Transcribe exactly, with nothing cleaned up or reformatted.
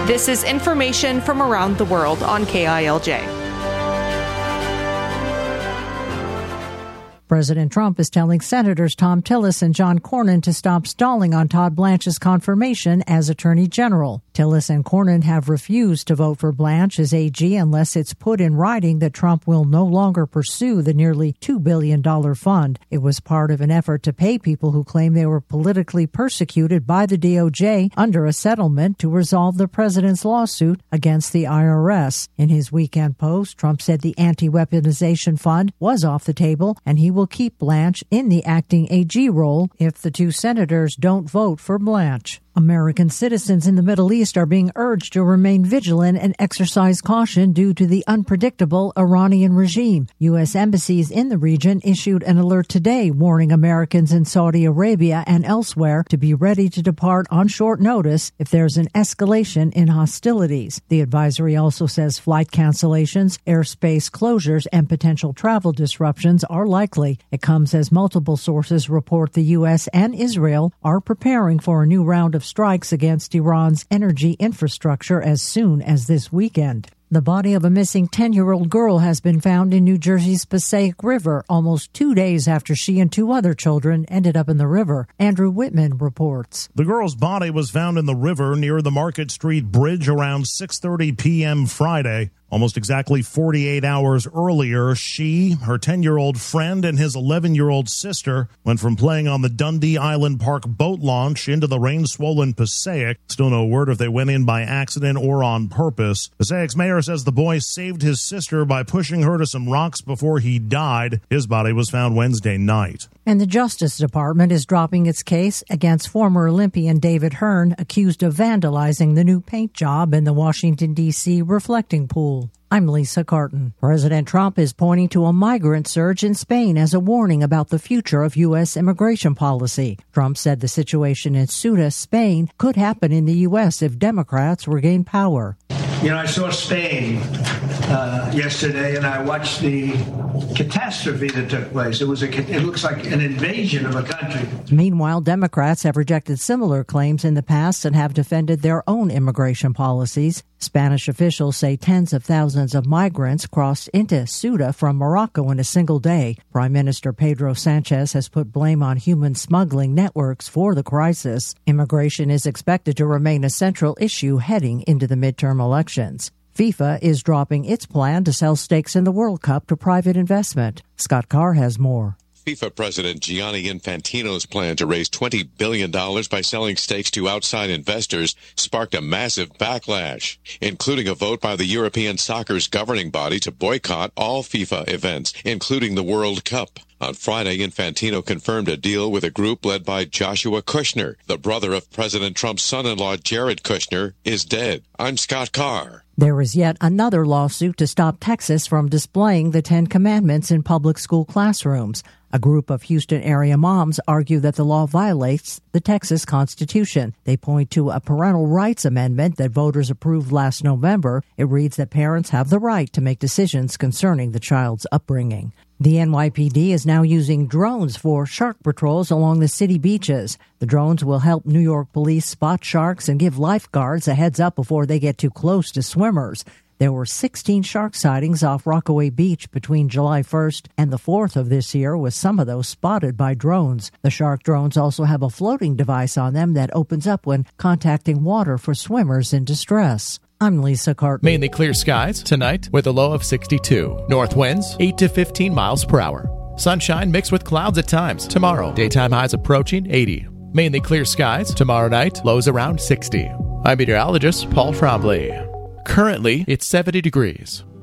This is information from around the world on K I L J. President Trump is telling Senators Thom Tillis and John Cornyn to stop stalling on Todd Blanche's confirmation as Attorney General. Tillis and Cornyn have refused to vote for Blanche as A G unless it's put in writing that Trump will no longer pursue the nearly two billion dollars fund. It was part of an effort to pay people who claim they were politically persecuted by the D O J under a settlement to resolve the president's lawsuit against the I R S. In his weekend post, Trump said the anti-weaponization fund was off the table and he will keep Blanche in the acting A G role if the two senators don't vote for Blanche. American citizens in the Middle East are being urged to remain vigilant and exercise caution due to the unpredictable Iranian regime. U S embassies in the region issued an alert today warning Americans in Saudi Arabia and elsewhere to be ready to depart on short notice if there's an escalation in hostilities. The advisory also says flight cancellations, airspace closures, and potential travel disruptions are likely. It comes as multiple sources report the U S and Israel are preparing for a new round of strikes against Iran's energy infrastructure as soon as this weekend. The body of a missing ten-year-old girl has been found in New Jersey's Passaic River almost two days after she and two other children ended up in the river. Andrew Whitman reports. The girl's body was found in the river near the Market Street Bridge around six thirty p.m. Friday. Almost exactly forty-eight hours earlier, she, her ten-year-old friend, and his eleven-year-old sister went from playing on the Dundee Island Park boat launch into the rain-swollen Passaic. Still no word if they went in by accident or on purpose. Passaic's mayor says the boy saved his sister by pushing her to some rocks before he died. His body was found Wednesday night. And the Justice Department is dropping its case against former Olympian David Hearn, accused of vandalizing the new paint job in the Washington, D C reflecting pool. I'm Lisa Carton. President Trump is pointing to a migrant surge in Spain as a warning about the future of U S immigration policy. Trump said the situation in Ceuta, Spain, could happen in the U S if Democrats regain power. You know, I saw Spain uh, yesterday, and I watched the catastrophe that took place. It was a, it looks like an invasion of a country. Meanwhile, Democrats have rejected similar claims in the past and have defended their own immigration policies. Spanish officials say tens of thousands of migrants crossed into Ceuta from Morocco in a single day. Prime Minister Pedro Sanchez has put blame on human smuggling networks for the crisis. Immigration is expected to remain a central issue heading into the midterm elections. FIFA is dropping its plan to sell stakes in the World Cup to private investment. Scott Carr has more. FIFA President Gianni Infantino's plan to raise twenty billion dollars by selling stakes to outside investors sparked a massive backlash, including a vote by the European soccer's governing body to boycott all FIFA events, including the World Cup. On Friday, Infantino confirmed a deal with a group led by Joshua Kushner. The brother of President Trump's son-in-law, Jared Kushner, is dead. I'm Scott Carr. There is yet another lawsuit to stop Texas from displaying the Ten Commandments in public school classrooms. A group of Houston area moms argue that the law violates the Texas Constitution. They point to a parental rights amendment that voters approved last November. It reads that parents have the right to make decisions concerning the child's upbringing. The N Y P D is now using drones for shark patrols along the city beaches. The drones will help New York police spot sharks and give lifeguards a heads up before they get too close to swimmers. There were sixteen shark sightings off Rockaway Beach between July first and the fourth of this year, with some of those spotted by drones. The shark drones also have a floating device on them that opens up when contacting water for swimmers in distress. I'm Lisa Carton. Mainly clear skies tonight with a low of sixty-two. North winds eight to fifteen miles per hour. Sunshine mixed with clouds at times. Tomorrow, daytime highs approaching eighty. Mainly clear skies. Tomorrow night, lows around sixty. I'm meteorologist Paul Trombley. Currently, it's seventy degrees.